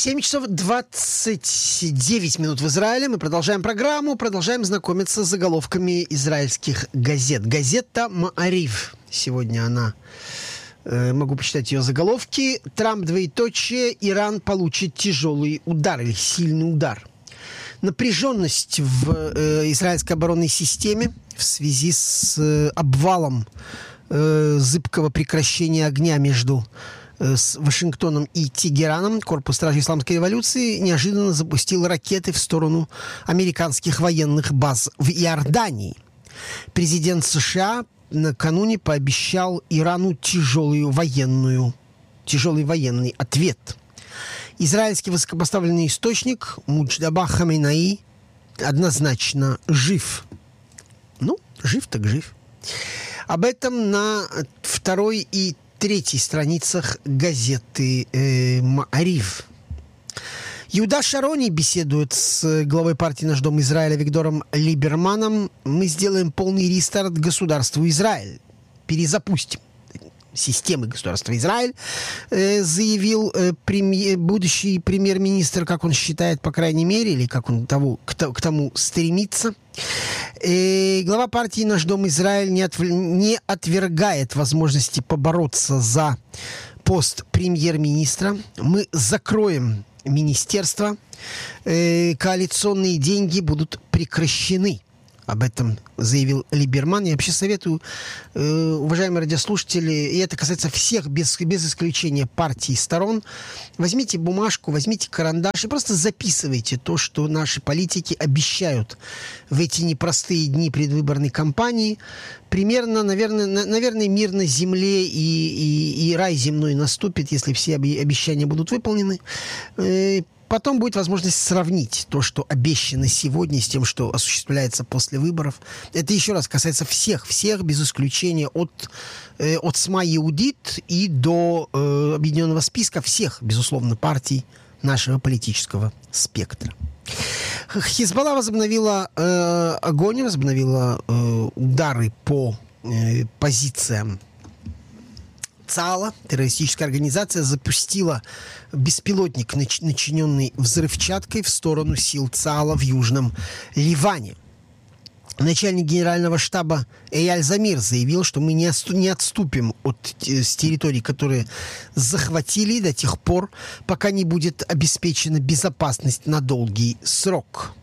7 часов 29 минут в Израиле. Мы продолжаем программу, продолжаем знакомиться с заголовками израильских газет. Газета «Маарив». Сегодня она... Могу почитать ее заголовки. Трамп, двоеточие, Иран получит тяжелый удар или сильный удар. Напряженность в израильской оборонной системе в связи с обвалом зыбкого прекращения огня между с Вашингтоном и Тегераном. Корпус стражей исламской революции неожиданно запустил ракеты в сторону американских военных баз в Иордании. Президент США накануне пообещал Ирану тяжелый военный ответ. Израильский высокопоставленный источник Мудждаба Хамейнаи однозначно жив. Ну, жив так жив. Об этом на второй и третьей страницах газеты «Маарив». Иуда Шарони беседует с главой партии «Наш дом Израиля» Виктором Либерманом. Мы сделаем полный рестарт государству Израиль. Перезапустим системы государства Израиль, заявил будущий премьер-министр, как он считает, по крайней мере, или как он к тому стремится. Глава партии «Наш дом Израиль» не отвергает возможности побороться за пост премьер-министра. Мы закроем министерство, коалиционные деньги будут прекращены. Об этом заявил Либерман. Я вообще советую, уважаемые радиослушатели, и это касается всех, без исключения партий и сторон, возьмите бумажку, возьмите карандаш и просто записывайте то, что наши политики обещают в эти непростые дни предвыборной кампании. Примерно, наверное, мир на земле и рай земной наступит, если все обещания будут выполнены. Потом будет возможность сравнить то, что обещано сегодня, с тем, что осуществляется после выборов. Это еще раз касается всех, без исключения от СМА Иудит и до объединенного списка всех, безусловно, партий нашего политического спектра. Хизбалла возобновила огонь, возобновила удары по позициям ЦААЛа. Террористическая организация запустила беспилотник, начиненный взрывчаткой, в сторону сил ЦААЛа в Южном Ливане. Начальник генерального штаба Эяль Замир заявил, что мы не отступим с территорий, которые захватили, до тех пор, пока не будет обеспечена безопасность на долгий срок.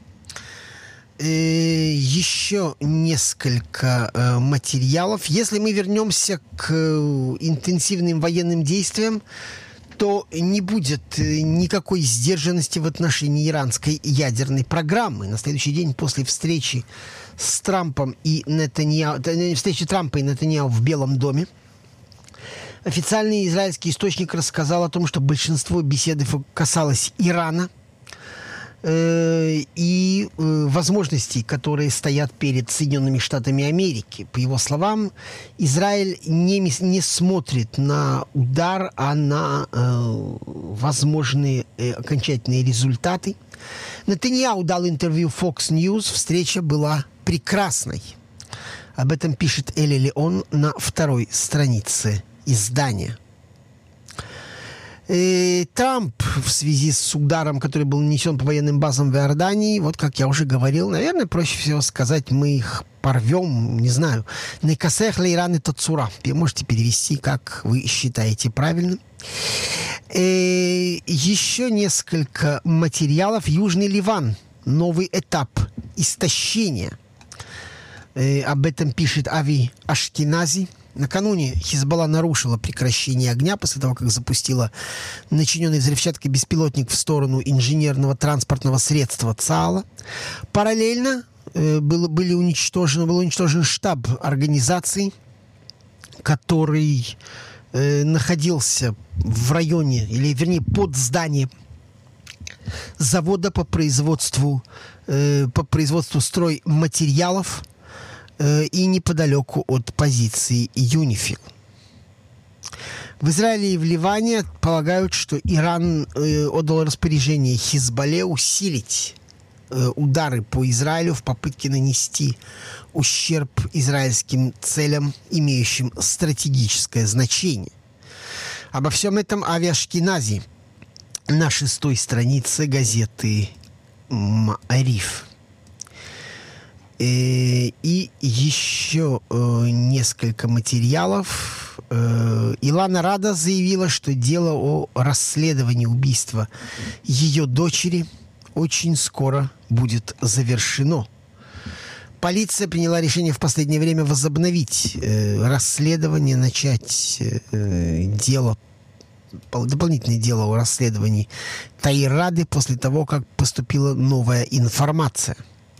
Еще несколько материалов. Если мы вернемся к интенсивным военным действиям, то не будет никакой сдержанности в отношении иранской ядерной программы. На следующий день после встречи с Трампом и встречи Трампа и Нетаньяху в Белом доме, официальный израильский источник рассказал о том, что большинство беседы касалось Ирана и возможностей, которые стоят перед Соединенными Штатами Америки. По его словам, Израиль не смотрит на удар, а на возможные окончательные результаты. Нетаньяху дал интервью Fox News. Встреча была прекрасной. Об этом пишет Эли Леон на второй странице издания. Трамп в связи с ударом, который был нанесен по военным базам в Иордании, вот как я уже говорил, наверное, проще всего сказать, мы их порвем, не знаю. «Некасех лейран и тацура». Вы можете перевести, как вы считаете правильным. Еще несколько материалов. Южный Ливан. Новый этап истощения. Об этом пишет Ави Ашкенази. Накануне Хизбалла нарушила прекращение огня после того, как запустила начиненный взрывчаткой беспилотник в сторону инженерного транспортного средства ЦААЛа. Параллельно был уничтожен штаб организации, который находился в районе, или вернее под зданием завода по производству стройматериалов и неподалеку от позиции Юнифил. В Израиле и в Ливане полагают, что Иран отдал распоряжение Хизбалле усилить удары по Израилю в попытке нанести ущерб израильским целям, имеющим стратегическое значение. Обо всем этом Ави Ашкенази на 6-й странице газеты «Маариф». И еще несколько материалов. Илана Рада заявила, что дело о расследовании убийства ее дочери очень скоро будет завершено. Полиция приняла решение в последнее время возобновить расследование, начать дополнительное дело о расследовании Таир Рады после того, как поступила новая информация.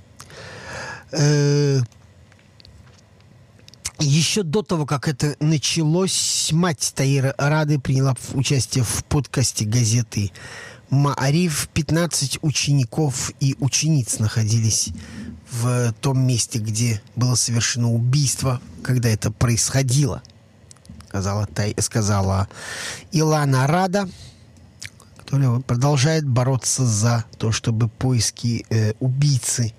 Еще до того, как это началось, мать Таира Рады приняла участие в подкасте газеты «Маариф». 15 учеников и учениц находились в том месте, где было совершено убийство, когда это происходило, сказала Илана Рада, которая продолжает бороться за то, чтобы поиски убийцы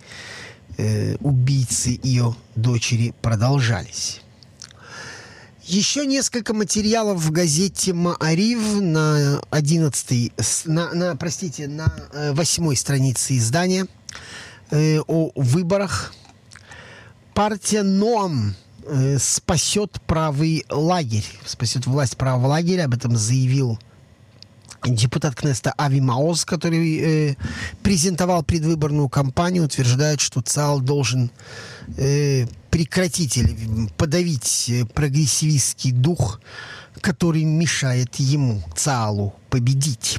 ее дочери продолжались. Еще несколько материалов в газете «Маариф» на 8-й странице издания о выборах. Партия «Ноам» спасет правый лагерь, спасет власть правого лагеря. Об этом заявил депутат Кнессета Ави Маоз, который презентовал предвыборную кампанию, утверждает, что ЦАЛ должен прекратить или подавить прогрессивистский дух, который мешает ему, ЦАЛу, победить.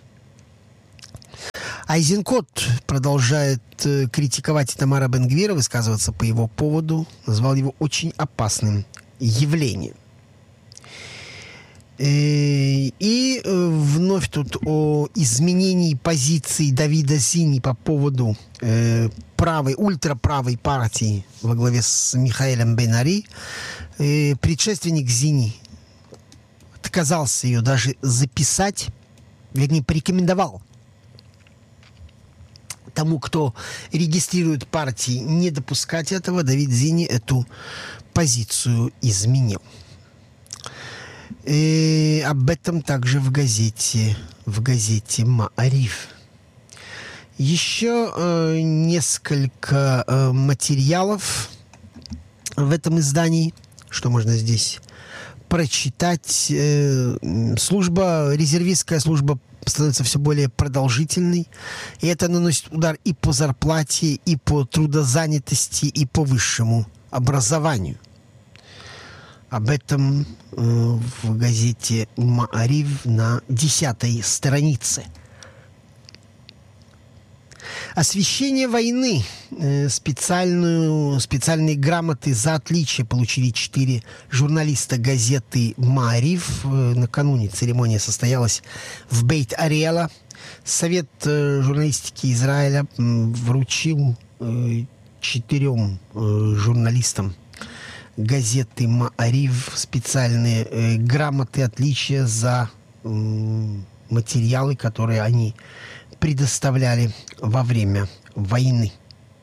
Айзенкот продолжает критиковать Итамара Бен-Гвира, высказываться по его поводу, назвал его очень опасным явлением. И вновь тут о изменении позиции Давида Зини по поводу ультраправой партии во главе с Михаэлем Бен-Ари. Предшественник Зини отказался ее даже записать, вернее, порекомендовал тому, кто регистрирует партии, не допускать этого. Давид Зини эту позицию изменил. И об этом также в газете «Маариф». Еще несколько материалов в этом издании, что можно здесь прочитать. Резервистская служба становится все более продолжительной, и это наносит удар и по зарплате, и по трудозанятости, и по высшему образованию. Об этом в газете «Маариф» на 10-й странице. Освещение войны. Специальные грамоты за отличие получили 4 журналиста газеты «Маариф». Накануне церемония состоялась в Бейт-Ариэла. Совет журналистики Израиля вручил 4 журналистам газеты «Маариф» специальные грамоты отличия за материалы, которые они предоставляли во время войны.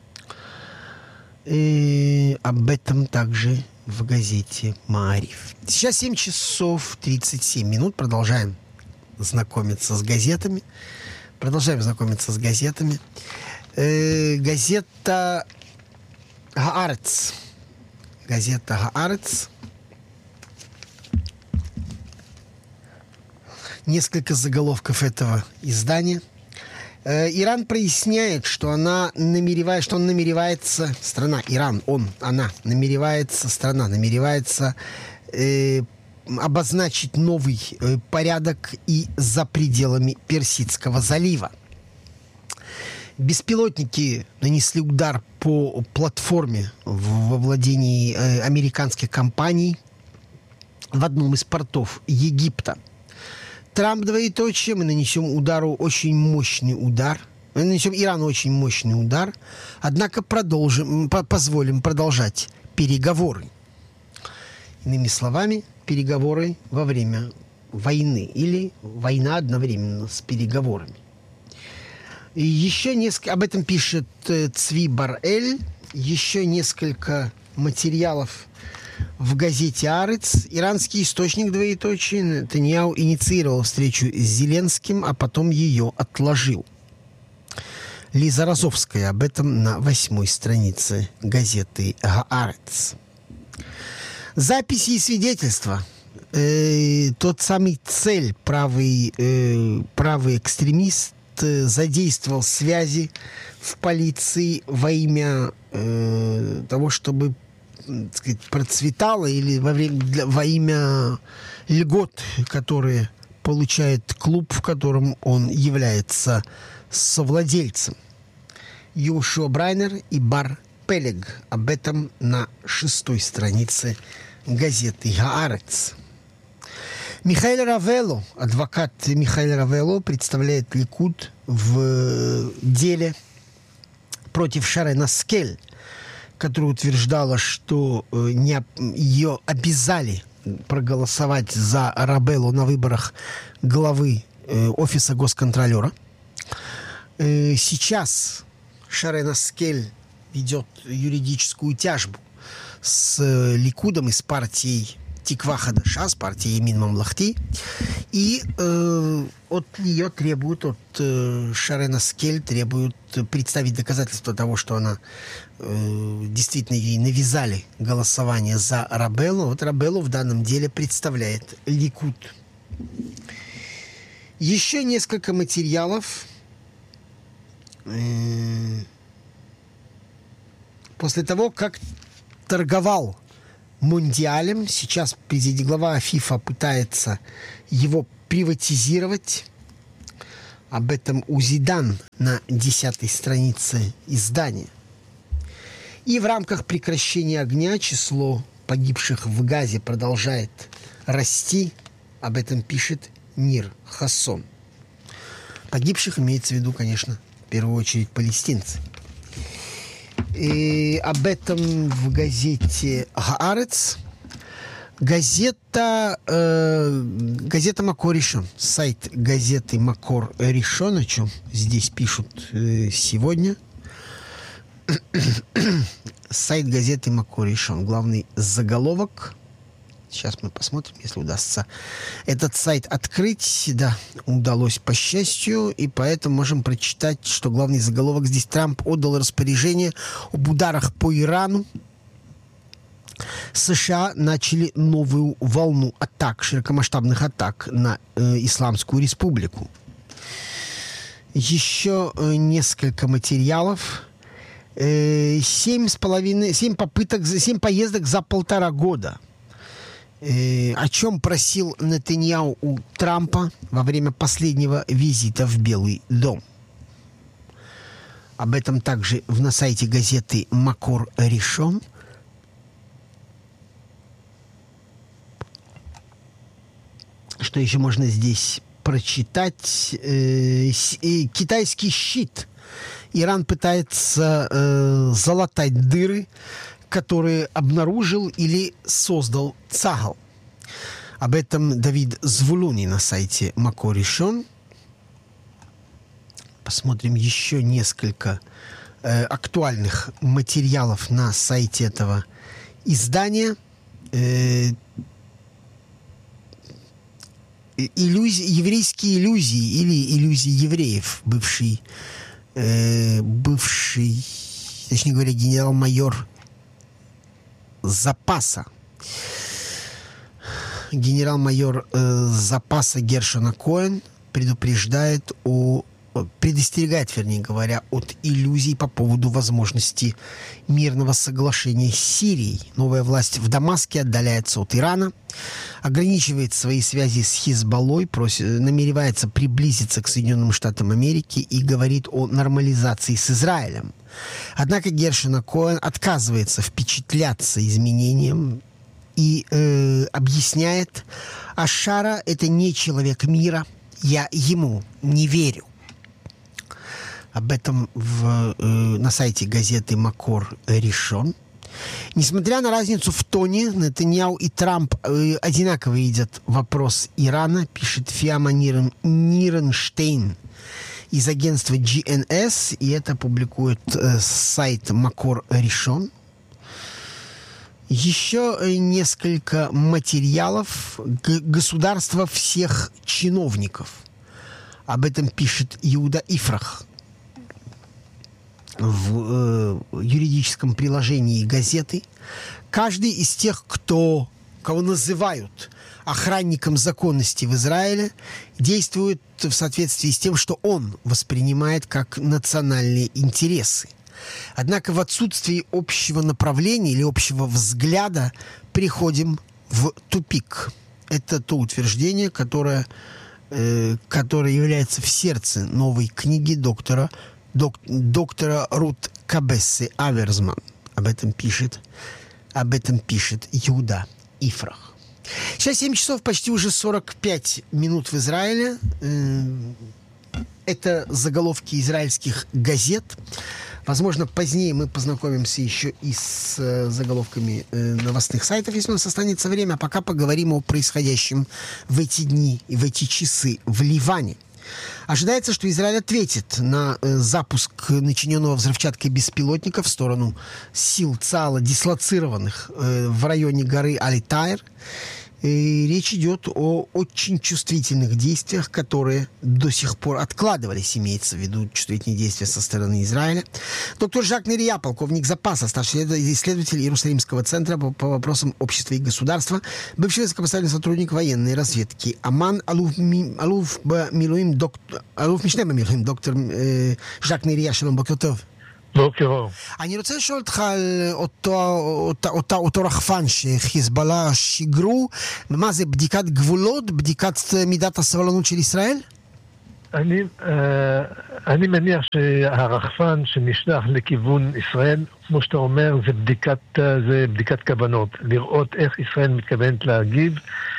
И об этом также в газете «Маариф». Сейчас 7 часов 37 минут. Продолжаем знакомиться с газетами. Газета «Гаарец». Газета «Гаарец». Несколько заголовков этого издания. Иран проясняет, что она намеревается, страна намеревается обозначить новый порядок и за пределами Персидского залива. Беспилотники нанесли удар по платформе во владении американских компаний в одном из портов Египта. Трамп, двоеточие, мы нанесем Ирану очень мощный удар, однако позволим продолжать переговоры. Иными словами, переговоры во время войны или война одновременно с переговорами. И еще об этом пишет Цви Бар-Эль. Еще несколько материалов В газете «Арец» иранский источник, двоеточие, Нетаньяху инициировал встречу с Зеленским, а потом ее отложил. Лиза Розовская об этом на 8-й странице газеты «Гаарец». Записи и свидетельства. Тот самый цель, правый экстремист, задействовал связи в полиции во имя того, чтобы, так сказать, процветало, или во имя льгот, которые получает клуб, в котором он является совладельцем. Йошуа Брайнер и Бар Пелег. Об этом на 6-й странице газеты «Гаарец». Михаэль Равелло, адвокат Михаэль Равелло, представляет Ликуд в деле против Шарен Аскель, которая утверждала, что ее обязали проголосовать за Рабелло на выборах главы офиса госконтролера. Сейчас Шарен Аскель ведет юридическую тяжбу с Ликудом и с партией Тиква Хадаша, с партией Ямин Мамлахти, и от нее требуют, от Шарен Аскель требуют представить доказательства того, что она действительно ей навязали голосование за Рабелло. Вот Рабелло в данном деле представляет Ликуд. Еще несколько материалов. После того, как торговал Мундиалем, сейчас глава ФИФА пытается его приватизировать. Об этом Узидан на 10-й странице издания. И в рамках прекращения огня число погибших в Газе продолжает расти. Об этом пишет Нир Хассон. Погибших имеется в виду, конечно, в первую очередь палестинцы. И об этом в газете «Гаарец». Газета «Макор Ришон». Сайт газеты «Макор Ришон», о чем здесь пишут сегодня. Сайт газеты «Макор Ришон». Главный заголовок. Сейчас мы посмотрим, если удастся этот сайт открыть. Да, удалось, по счастью, и поэтому можем прочитать, что главный заголовок здесь: Трамп отдал распоряжение об ударах по Ирану. США начали новую волну атак, широкомасштабных атак на Исламскую Республику. Еще несколько материалов. 7 поездок за 1,5 года. О чем просил Нетаньяху у Трампа во время последнего визита в Белый дом. Об этом также на сайте газеты «Макор Ришон». Что еще можно здесь прочитать? Китайский щит. Иран пытается залатать дыры, которые обнаружил или создал Цагал. Об этом Давид Звулуни на сайте Макор Ришон. Посмотрим еще несколько актуальных материалов на сайте этого издания. Еврейские иллюзии или иллюзии евреев. Бывший, точнее говоря, генерал-майор запаса. Генерал-майор запаса Гершона Коэн предостерегает, вернее говоря, от иллюзий по поводу возможности мирного соглашения с Сирией. Новая власть в Дамаске отдаляется от Ирана, ограничивает свои связи с Хизбаллой, намеревается приблизиться к Соединенным Штатам Америки и говорит о нормализации с Израилем. Однако Гершон Коэн отказывается впечатляться изменением и объясняет: Ашара — это не человек мира, я ему не верю. Об этом на сайте газеты «Макор Ришон». Несмотря на разницу в тоне, Нетаньяху и Трамп одинаково видят вопрос Ирана, пишет Фиама Ниренштейн из агентства GNS, и это публикует сайт «Макор Ришон». еще несколько материалов государства всех чиновников. Об этом пишет Иуда Ифрах в юридическом приложении газеты. Каждый из тех, кого называют охранником законности в Израиле, действует в соответствии с тем, что он воспринимает как национальные интересы. Однако в отсутствии общего направления или общего взгляда приходим в тупик. Это то утверждение, которое является в сердце новой книги доктора Рут Кабессы Аверсман. Об этом пишет Иуда Ифрах. Сейчас 7 часов, почти уже 45 минут в Израиле. Это заголовки израильских газет. Возможно, позднее мы познакомимся еще и с заголовками новостных сайтов, если у нас останется время. А пока поговорим о происходящем в эти дни и в эти часы в Ливане. Ожидается, что Израиль ответит на запуск начиненного взрывчаткой беспилотника в сторону сил ЦАЛа, дислоцированных в районе горы Али-Тайр. И речь идет о очень чувствительных действиях, которые до сих пор откладывались, имеется в виду чувствительные действия со стороны Израиля. Доктор Жак Нерия, полковник запаса, старший исследователь Иерусалимского центра по вопросам общества и государства, бывший высокопоставленный сотрудник военной разведки Аман, алуф мишне במילואים, доктор Жак Нерия, שלום, בוקר טוב. בוקר אור. אני רוצה לשאול אותך על אותו רחפן שחיזבאללה שיגרו. מה זה, בדיקת גבולות? בדיקת מידת הסבלנות של ישראל? אני מניח שהרחפן שנשלח לכיוון ישראל, כמו שאתה אומר, זה בדיקת כוונות. לראות איך ישראל מתכוונת להגיב.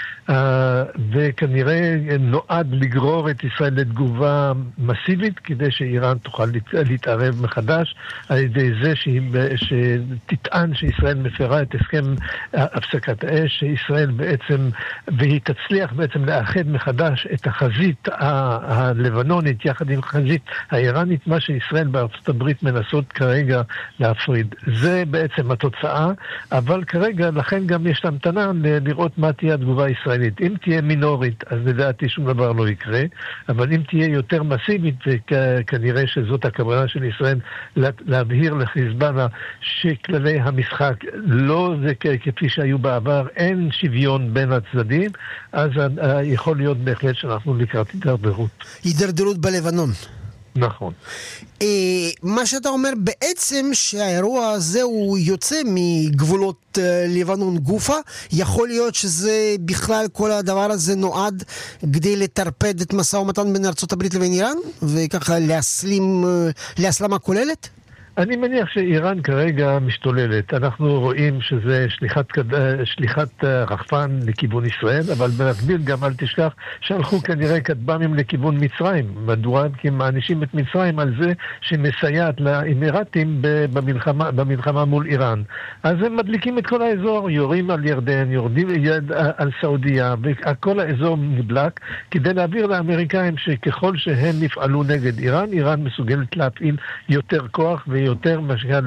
וכנראה נועד לגרור את ישראל לתגובה מסיבית כדי שאיראן תוכל להתערב מחדש על ידי זה שתטען שישראל מפרה את הסכם הפסקת האש, שישראל בעצם, והיא תצליח בעצם לאחד מחדש את החזית הלבנונית יחד עם החזית האיראנית, מה שישראל בארצות הברית מנסות כרגע להפריד. זה בעצם התוצאה, אבל כרגע לכן גם יש המתנה לראות מה תהיה התגובה הישראלית. אם תהיה מינורית, אז לדעתי שום דבר לא יקרה, אבל אם תהיה יותר מסיבית, וכנראה שזאת הכוונה של ישראל להבהיר לחיזבאללה שכללי המשחק לא זה כפי שהיו בעבר, אין שוויון בין הצדדים, אז יכול להיות בהחלט שאנחנו לקראת הידרדרות. הידרדרות בלבנון. נכון. מה שאתה אומר בעצם שהאירוע הזה הוא יוצא מגבולות לבנון גופה. יכול להיות שזה בכלל כל הדבר הזה נועד כדי לטרפד את משא ומתן בין ארצות הברית לבין איראן וככה להסלמה כוללת? אני מניח שאיראן כרגע משתוללת. אנחנו רואים שזה שליחת רחפן לכיוון ישראל, אבל במקביל גם אל תשכח שהלכו כנראה כטב"מים לכיוון מצרים. מדוע? כי הם מענישים את מצרים על זה שמסייעת לאמירתים במלחמה מול איראן. אז הם מדליקים את כל האזור, יורים על ירדן, יורדים על סעודיה, וכל האזור נדלק כדי להעביר לאמריקאים שככל שהם יפעלו נגד איראן, איראן מסוגלת להפעיל יותר כוח ויותר משגע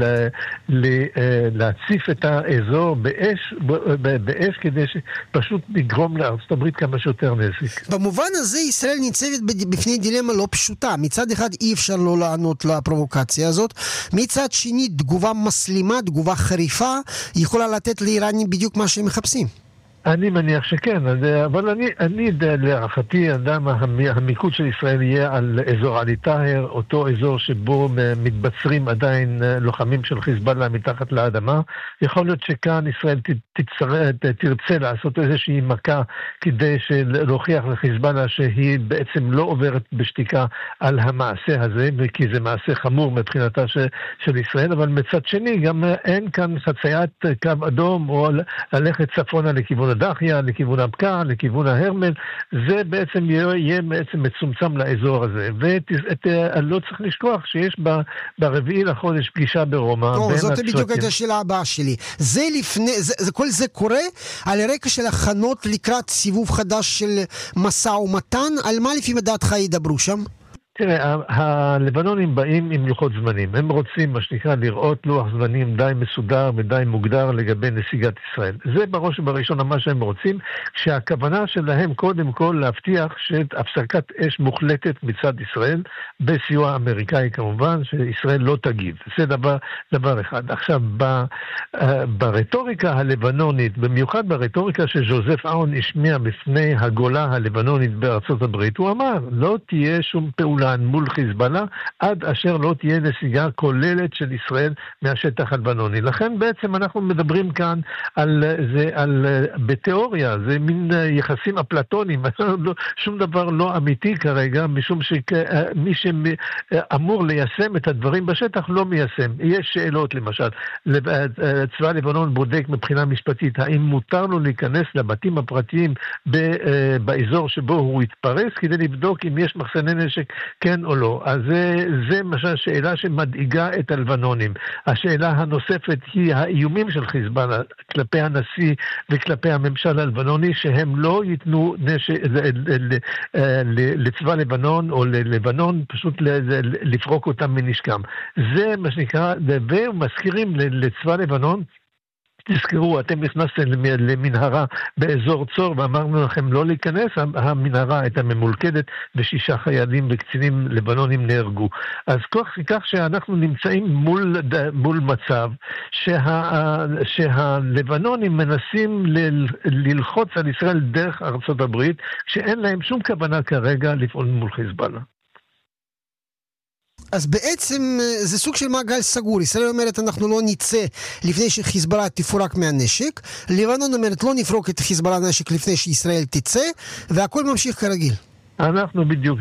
להציף את האזור באש כדי שפשוט לגרום לארצות הברית כמה שיותר נזק. במובן הזה ישראל ניצבת בפני דילמה לא פשוטה. מצד אחד אי אפשר לא לענות לפרובוקציה הזאת, מצד שני תגובה מסלימה, תגובה חריפה יכולה לתת לאיראנים בדיוק מה שהם מחפשים. אני מניח שכן, אבל אני להערכתי, המיקוד של ישראל יהיה על אזור עלי-טהר, אותו אזור שבו מתבצרים עדיין לוחמים של חיזבאללה מתחת לאדמה. יכול להיות שכאן ישראל תרצה לעשות איזושהי מכה כדי להוכיח לחיזבאללה שהיא בעצם לא עוברת בשתיקה על המעשה הזה, כי זה מעשה חמור מבחינתה של ישראל, אבל מצד שני גם אין כאן חציית קו אדום או ללכת צפונה לכיוון דחיה, לכיוון הבקע, לכיוון ההרמל, זה בעצם יהיה בעצם מצומצם לאזור הזה. ולא צריך לשכוח שיש ברביעי לחודש פגישה ברומא. זאת בדיוק הייתה השאלה הבאה שלי. כל זה קורה על רקע של הכנות לקראת סיבוב חדש של משא ומתן. על מה לפי דעתך ידברו שם? תראה, הלבנונים באים עם לוחות זמנים. הם רוצים, מה שנקרא, לראות לוח זמנים די מסודר ודי מוגדר לגבי נסיגת ישראל. זה בראש ובראשונה מה שהם רוצים, כשהכוונה שלהם קודם כל להבטיח שהפסקת אש מוחלטת מצד ישראל, בסיוע אמריקאי כמובן, שישראל לא תגיב. זה דבר אחד. עכשיו, ברטוריקה הלבנונית, במיוחד ברטוריקה שז'וזף אאון השמיע בפני הגולה הלבנונית בארצות הברית, הוא אמר, לא תהיה שום פעולה מול חיזבאללה, עד אשר לא תהיה נסיגה כוללת של ישראל מהשטח הלבנוני. לכן בעצם אנחנו מדברים כאן בתיאוריה, זה מין יחסים אפלטוניים, שום דבר לא אמיתי כרגע, משום שמי שאמור ליישם את הדברים בשטח לא מיישם. יש שאלות למשל, צבא לבנון בודק מבחינה משפטית, האם מותר לו להיכנס לבתים הפרטיים באזור שבו הוא יתפרס, כדי לבדוק אם יש מחסני נשק כן או לא. אז זה משל שאלה שמדאיגה את הלבנונים. השאלה הנוספת היא האיומים של חיזבאללה כלפי הנשיא וכלפי הממשל הלבנוני, שהם לא ייתנו נשק לצבא לבנון או ללבנון, פשוט לפרוק אותם מנשקם. זה מה שנקרא, ומזכירים לצבא לבנון, תזכרו, אתם נכנסתם למנהרה באזור צור ואמרנו לכם לא להיכנס, המנהרה הייתה ממולכדת ו6 חיילים וקצינים לבנונים נהרגו. אז כך שאנחנו נמצאים מול מצב שהלבנונים מנסים ללחוץ על ישראל דרך ארצות הברית, כשאין להם שום כוונה כרגע לפעול מול חיזבאללה. אז בעצם זה סוג של מעגל סגור. ישראל אומרת אנחנו לא נצא לפני שחיזבאללה תפורק מהנשק, לבנון אומרת לא נפרוק את חיזבאללה נשק לפני שישראל תצא, והכל ממשיך כרגיל. אנחנו בדיוק,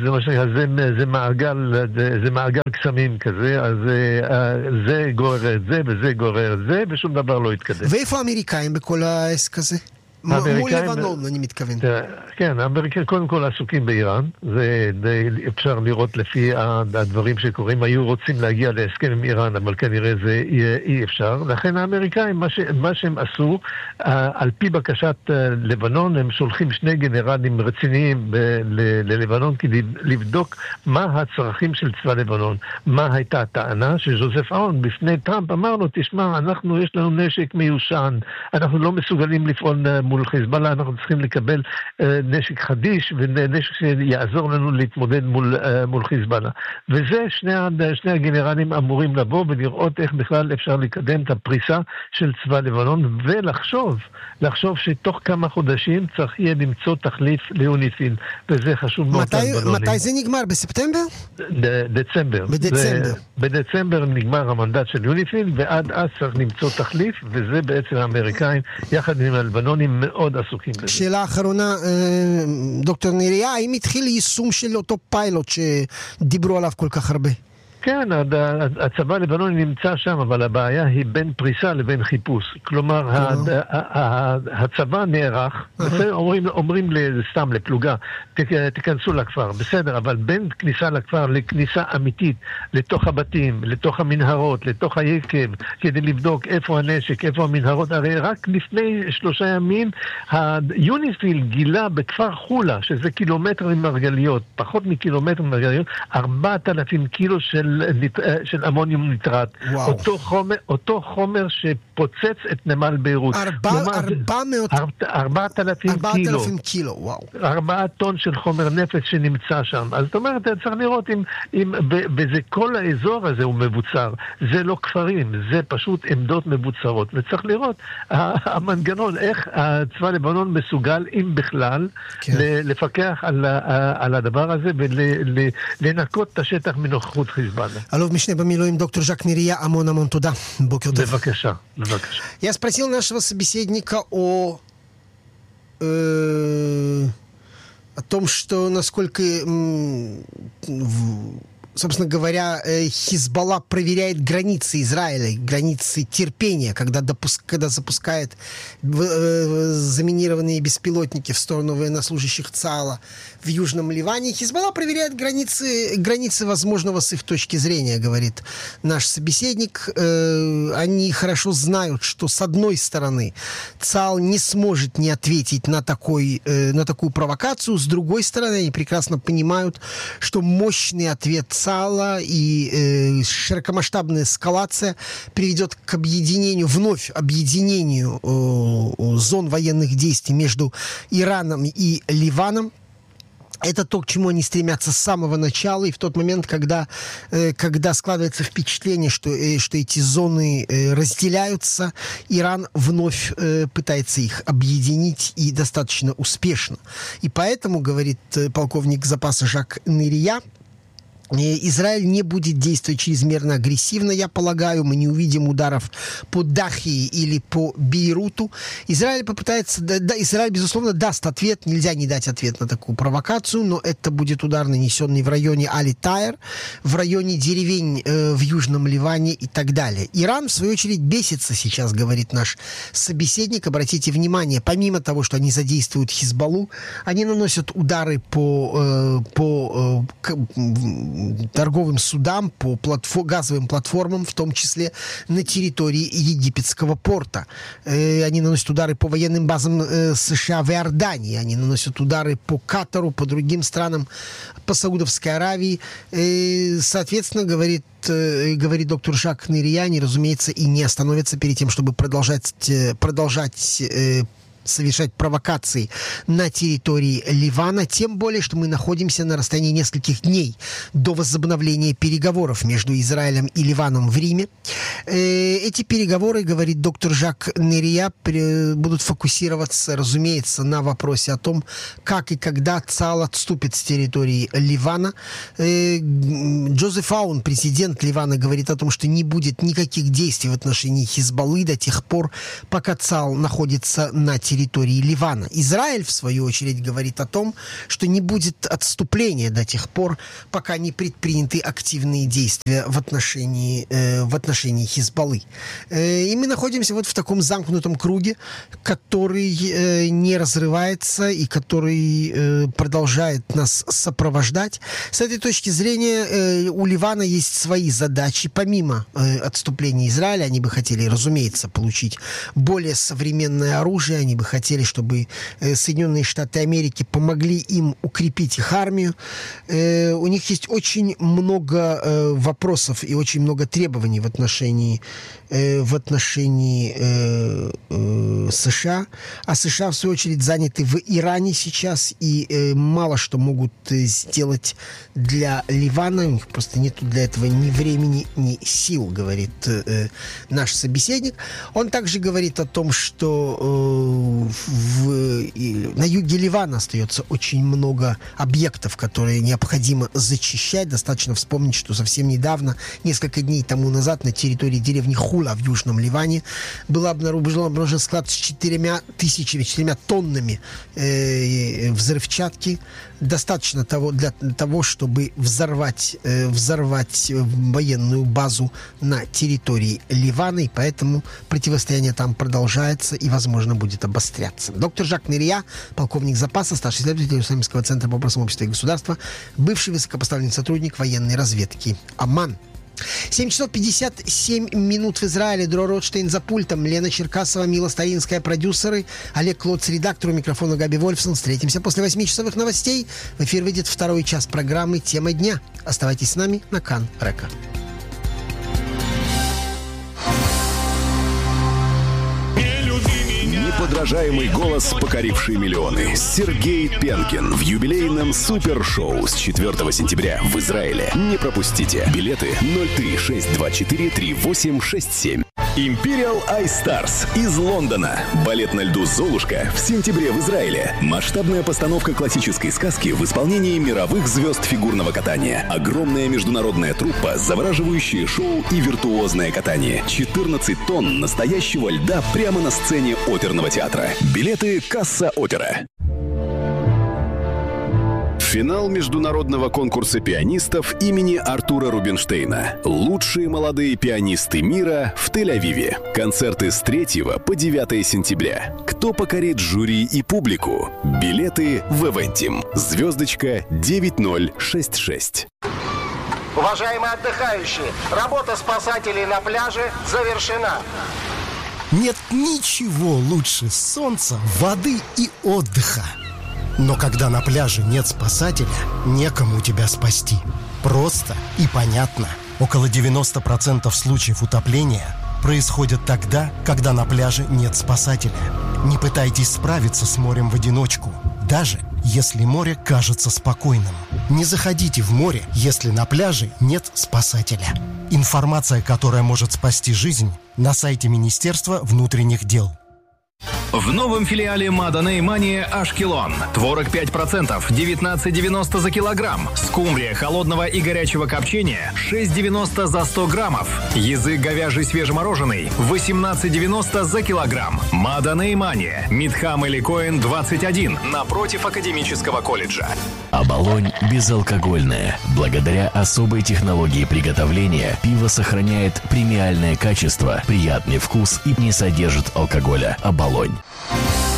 זה מעגל קסמים כזה, אז זה גורר את זה וזה גורר את זה, ושום דבר לא יתקדם. ואיפה האמריקאים בכל העסק הזה? מול לבנון, אני מתכוון. כן, האמריקאים קודם כל עסוקים באיראן, זה אפשר לראות לפי הדברים שקורים, היו רוצים להגיע להסכם עם איראן, אבל כנראה זה אי אפשר. לכן האמריקאים, מה שהם עשו, על פי בקשת לבנון, הם שולחים 2 גנרלים רציניים ללבנון, כדי לבדוק מה הצרכים של צבא לבנון. מה הייתה הטענה שז'וזף אאון בפני טראמפ אמר לו, תשמע, יש לנו נשק מיושן, אנחנו לא מסוגלים לפעול מול חיזבאללה, אנחנו צריכים לקבל נשק חדיש ונשק שיעזור לנו להתמודד מול חיזבאללה. וזה שני הגנרלים אמורים לבוא ולראות איך בכלל אפשר לקדם את הפריסה של צבא לבנון, ולחשוב שתוך כמה חודשים צריך יהיה למצוא תחליף ליוניפיל, וזה חשוב מאוד. מתי זה נגמר? בספטמבר? דצמבר. בדצמבר נגמר המנדט של יוניפיל, ועד אז צריך למצוא תחליף, וזה בעצם האמריקאים יחד עם הלבנונים מאוד עסוקים בזה. שאלה אחרונה, דוקטור נריה, האם התחיל יישום של אותו פיילוט שדיברו עליו כל כך הרבה? כן, הצבא הלבנוני נמצא שם, אבל הבעיה היא בין פריסה לבין חיפוש. כלומר, הצבא נערך, אומרים סתם לפלוגה, תיכנסו לכפר, בסדר, אבל בין כניסה לכפר לכניסה אמיתית, לתוך הבתים, לתוך המנהרות, לתוך היקב, כדי לבדוק איפה הנשק, איפה המנהרות, הרי רק לפני 3 ימים, היוניפיל גילה בכפר חולה, שזה קילומטר ממרגליות, פחות מקילומטר ממרגליות, 4,000 קילו של אמוניום ניטרט. אותו חומר שפוצץ את נמל ביירות. 4,000 קילו, וואו. 4 טון של חומר נפץ שנמצא שם. אז זאת אומרת, צריך לראות וזה כל האזור הזה הוא מבוצר. זה לא כפרים, זה פשוט עמדות מבוצרות. וצריך לראות המנגנון, איך הצבא לבנון מסוגל, אם בכלל, לפקח על הדבר הזה ולנקות את השטח מנוכחות חיזבאללה. אלוף משנה במילואים доктор Жак Нерия, המון תודה. בוקר טוב. בבקשה. Я спросил нашего собеседника о том, что насколько, собственно говоря, Хизбалла проверяет границы Израиля, границы терпения, когда запускает заминированные беспилотники в сторону военнослужащих ЦАЛа, в Южном Ливане. Хизбалла проверяет границы возможного с их точки зрения, говорит наш собеседник. Они хорошо знают, что с одной стороны ЦАЛ не сможет не ответить на такую провокацию, с другой стороны они прекрасно понимают, что мощный ответ ЦАЛа и широкомасштабная эскалация приведет к вновь объединению зон военных действий между Ираном и Ливаном. Это то, к чему они стремятся с самого начала, и в тот момент, когда складывается впечатление, что эти зоны разделяются, Иран вновь пытается их объединить, и достаточно успешно. И поэтому, говорит полковник запаса Жак Нерия, Израиль не будет действовать чрезмерно агрессивно, я полагаю. Мы не увидим ударов по Дахии или по Бейруту. Израиль, безусловно, даст ответ. Нельзя не дать ответ на такую провокацию, но это будет удар, нанесенный в районе Али-Тайр, в районе деревень в Южном Ливане и так далее. Иран, в свою очередь, бесится сейчас, говорит наш собеседник. Обратите внимание, помимо того, что они задействуют Хизбаллу, они наносят удары по торговым судам, по газовым платформам, в том числе на территории египетского порта. Они наносят удары по военным базам США в Иордании, они наносят удары по Катару, по другим странам, по Саудовской Аравии. Соответственно, говорит доктор Жак Нерия, они, разумеется, и не остановятся перед тем, чтобы продолжать совершать провокации на территории Ливана, тем более, что мы находимся на расстоянии нескольких дней до возобновления переговоров между Израилем и Ливаном в Риме. Эти переговоры, говорит доктор Жак Нерия, будут фокусироваться, разумеется, на вопросе о том, как и когда ЦАЛ отступит с территории Ливана. Джозеф Аун, президент Ливана, говорит о том, что не будет никаких действий в отношении Хизбаллы до тех пор, пока ЦАЛ находится на территории Ливана. Израиль, в свою очередь, говорит о том, что не будет отступления до тех пор, пока не предприняты активные действия в отношении Хизбаллы. И мы находимся вот в таком замкнутом круге, который не разрывается и который продолжает нас сопровождать. С этой точки зрения у Ливана есть свои задачи. Помимо отступления Израиля, они бы хотели, разумеется, получить более современное оружие, они бы хотели, чтобы Соединенные Штаты Америки помогли им укрепить их армию. У них есть очень много вопросов и очень много требований в отношении США. А США, в свою очередь, заняты в Иране сейчас и мало что могут сделать для Ливана. У них просто нет для этого ни времени, ни сил, говорит наш собеседник. Он также говорит о том, что на юге Ливана остается очень много объектов, которые необходимо зачищать. Достаточно вспомнить, что совсем недавно, несколько дней тому назад, на территории деревни Хула в Южном Ливане был обнаружен склад с 4 тоннами взрывчатки. Достаточно для того, чтобы взорвать военную базу на территории Ливана, и поэтому противостояние там продолжается и, возможно, будет обостряться. Доктор Жак Нерия, полковник запаса, старший исследователь Иерусалимского центра по вопросам общества и государства, бывший высокопоставленный сотрудник военной разведки ОМАН. 7 часов 57 минут в Израиле. Дро Ротштейн за пультом. Лена Черкасова, Мила Старинская, продюсеры. Олег Клоц, редактор. У микрофона Габи Вольфсон. Встретимся после 8-часовых новостей. В эфир выйдет второй час программы «Тема дня». Оставайтесь с нами на Кан Река. Неподражаемый голос, покоривший миллионы. Сергей Пенкин в юбилейном супершоу с 4 сентября в Израиле. Не пропустите. Билеты 036243867. Imperial Ice Stars из Лондона. Балет на льду «Золушка» в сентябре в Израиле. Масштабная постановка классической сказки в исполнении мировых звезд фигурного катания. Огромная международная труппа, завораживающее шоу и виртуозное катание. 14 тонн настоящего льда прямо на сцене оперного театра. Билеты «Касса Опера». Финал международного конкурса пианистов имени Артура Рубинштейна. Лучшие молодые пианисты мира в Тель-Авиве. Концерты с 3 по 9 сентября. Кто покорит жюри и публику? Билеты в Eventim. Звездочка 9066. Уважаемые отдыхающие, работа спасателей на пляже завершена. Нет ничего лучше солнца, воды и отдыха. Но когда на пляже нет спасателя, некому тебя спасти. Просто и понятно. Около 90% случаев утопления происходят тогда, когда на пляже нет спасателя. Не пытайтесь справиться с морем в одиночку, даже если море кажется спокойным. Не заходите в море, если на пляже нет спасателя. Информация, которая может спасти жизнь, на сайте Министерства внутренних дел. В новом филиале Маданей Мания Ашкелон. Творог 5%, 19,90 за килограмм. Скумбрия холодного и горячего копчения, 6,90 за 100 граммов. Язык говяжий свежемороженый, 18,90 за килограмм. Маданей Мания. Мидхам или Коэн 21, напротив Академического колледжа. Оболонь безалкогольное. Благодаря особой технологии приготовления пиво сохраняет премиальное качество, приятный вкус и не содержит алкоголя. Оболонь.